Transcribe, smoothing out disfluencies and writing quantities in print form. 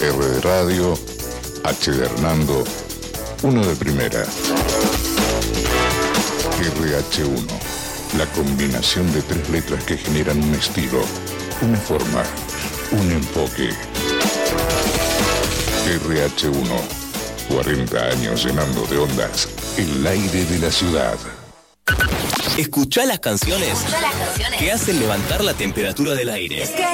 R de radio, H de Hernando, 1 de primera. RH1, la combinación de 3 letras que generan un estilo, una forma, un enfoque. RH1, 40 años llenando de ondas el aire de la ciudad. Escuchá las canciones que hacen levantar la temperatura del aire.